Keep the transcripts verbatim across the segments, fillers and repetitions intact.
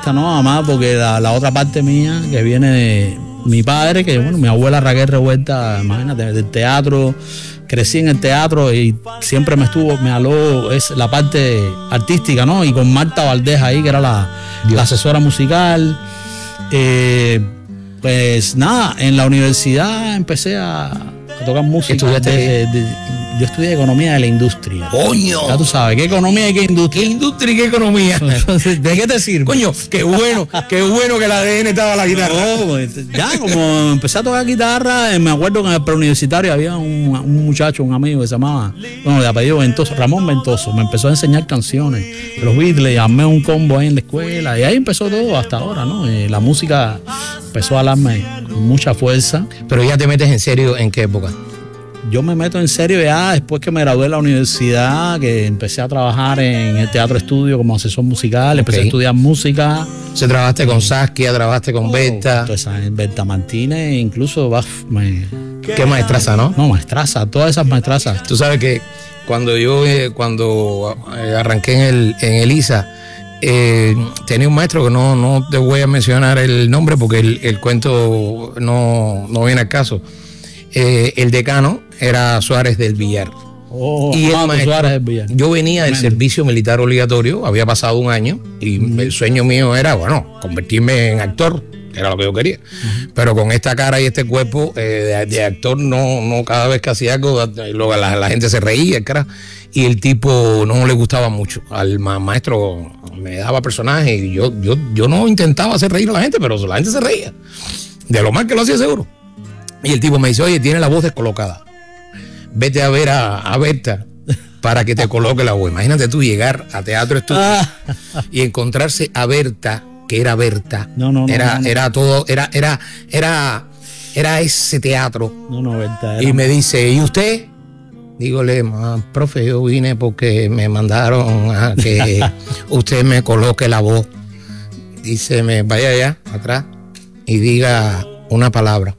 artista, ¿no? Además, porque la, la otra parte mía, que viene de mi padre, que bueno, mi abuela Raquel Revuelta, imagínate, del teatro, crecí en el teatro y siempre me estuvo, me aló es la parte artística, ¿no? Y con Marta Valdés ahí, que era la, la asesora musical. Eh, pues nada, en la universidad empecé a, a tocar música. De, de, de, yo estudié economía de la industria. ¡Coño! Ya tú sabes, ¿qué economía y qué industria? ¿Qué industria y qué economía? ¿De qué te sirve? Coño, qué bueno, qué bueno que el A D N estaba la guitarra. No, pues, ya, como empecé a tocar guitarra, me acuerdo que en el preuniversitario había un, un muchacho, un amigo que se llamaba, bueno, de apellido Ventoso, Ramón Ventoso, me empezó a enseñar canciones de los Beatles, armé un combo ahí en la escuela, y ahí empezó todo hasta ahora, ¿no? Eh, la música empezó a darme mucha fuerza. Pero ya te metes en serio, ¿en qué época? Yo me meto en serio ya después que me gradué de la universidad, que empecé a trabajar en el Teatro Estudio como asesor musical, empecé okay. a estudiar música. ¿Se trabajaste con Saskia, trabajaste con oh, Berta? Entonces, Berta Martínez, incluso... Me, ¿Qué maestraza, no? No, maestraza, todas esas maestrazas. Tú sabes que cuando yo eh, cuando arranqué en el, en el I S A, eh, tenía un maestro que no, no te voy a mencionar el nombre porque el, el cuento no, no viene al caso. Eh, el decano era Suárez del Villar. Oh, y el maestro, Suárez del Villar. Yo venía del servicio militar obligatorio, había pasado un año y uh-huh. el sueño mío era, bueno, convertirme en actor, era lo que yo quería. Uh-huh. Pero con esta cara y este cuerpo eh, de, de actor, no, no cada vez que hacía algo, luego la, la gente se reía, cara, y el tipo no le gustaba mucho. Al ma- maestro me daba personajes y yo, yo, yo no intentaba hacer reír a la gente, pero la gente se reía. De lo mal que lo hacía seguro. Y el tipo me dice, oye, tiene la voz descolocada. Vete a ver a, a Berta para que te coloque la voz. Imagínate tú llegar a Teatro Estudio y encontrarse a Berta, que era Berta. No, no, no. Era, no, no. era todo, era, era, era, era ese teatro. No, no, Berta. Era... Y me dice, ¿y usted? Dígole, profe, yo vine porque me mandaron a que usted me coloque la voz. Dice, me vaya allá, atrás, y diga una palabra.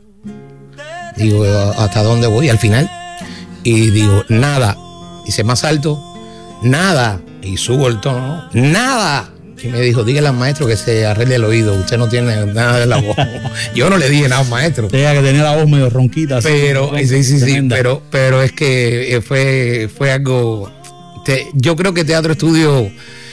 Digo, ¿hasta dónde voy? Al final. Y digo, nada. Dice, más alto, nada. Y subo el tono, nada. Y me dijo, dígale al maestro que se arregle el oído. Usted no tiene nada de la voz. Yo no le dije nada al maestro. Tenía que tenía la voz medio ronquita. Pero, así, sí, sí, sí. Pero, pero es que fue, fue algo. Te, yo creo que Teatro Estudio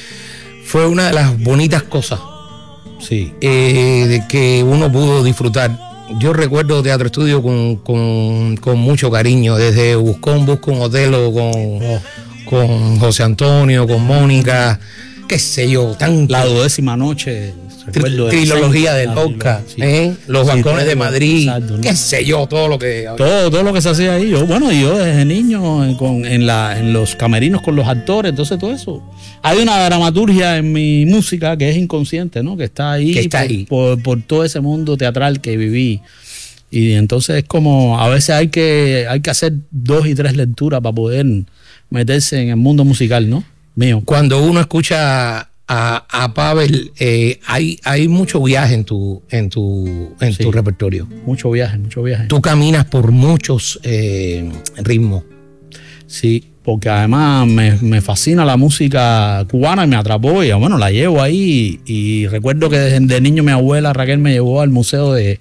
fue una de las bonitas cosas. Sí. Eh, de que uno pudo disfrutar. Yo recuerdo Teatro Estudio con, con, con mucho cariño, desde Buscón, Buscón Otelo, con, oh. con José Antonio, con Mónica, qué sé yo, tan la duodécima noche, tri- trilogía del Oscar, sí. ¿eh? Los sí, balcones de Madrid, exacto, ¿no? Qué sé yo, todo lo que todo, todo lo que se hacía ahí. Yo, bueno, yo desde niño con, en, la, en los camerinos con los actores, entonces todo eso. Hay una dramaturgia en mi música que es inconsciente, ¿no? Que está ahí, que está por, ahí. Por, por todo ese mundo teatral que viví. Y entonces es como, a veces hay que, hay que hacer dos y tres lecturas para poder meterse en el mundo musical, ¿no? Mío. Cuando uno escucha a, a Pavel, eh, hay, hay mucho viaje en tu, en tu, en sí, tu repertorio. Mucho viaje, mucho viaje. Tú caminas por muchos eh, ritmos. Sí, porque además me, me fascina la música cubana y me atrapó y bueno, la llevo ahí y, y recuerdo que desde de niño mi abuela Raquel me llevó al museo de,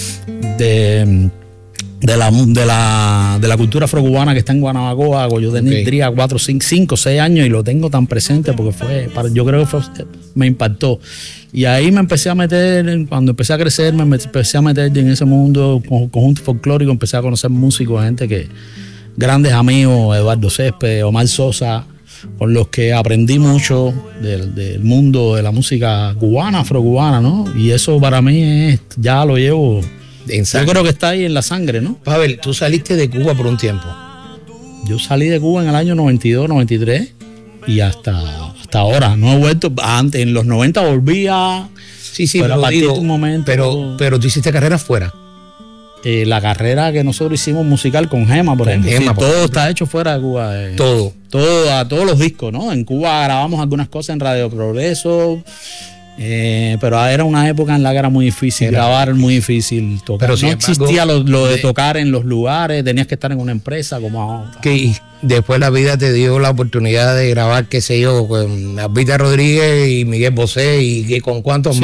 de, de, la, de, la, de la cultura afrocubana que está en Guanabacoa. Yo tenía okay. cuatro, cinco, seis años y lo tengo tan presente porque fue, yo creo que fue, me impactó. Y ahí me empecé a meter, cuando empecé a crecer, me empecé a meter en ese mundo con conjunto folclórico, empecé a conocer músicos, gente que grandes amigos, Eduardo Césped, Omar Sosa, con los que aprendí mucho del, del mundo de la música cubana, afrocubana, ¿no? Y eso para mí es, ya lo llevo, yo creo que está ahí en la sangre, ¿no? Pavel, tú saliste de Cuba por un tiempo. Yo salí de Cuba en el año noventa y dos, noventa y tres y hasta, hasta ahora, no he vuelto, antes en los noventa volvía. Sí, sí, pero a partir digo, de un momento. Pero, pero tú hiciste carrera fuera. Eh, la carrera que nosotros hicimos musical con Gema, por con ejemplo. Gema, sí, por todo ejemplo. está hecho fuera de Cuba. Eh. Todo. Todo, a todos los discos, ¿no? En Cuba grabamos algunas cosas en Radio Progreso, eh, pero era una época en la que era muy difícil era. grabar, muy difícil tocar. Pero no existía lo, lo de, de tocar en los lugares, tenías que estar en una empresa como ahora. Que después la vida te dio la oportunidad de grabar, qué sé yo, con Albita Rodríguez y Miguel Bosé y, y con cuántos sí,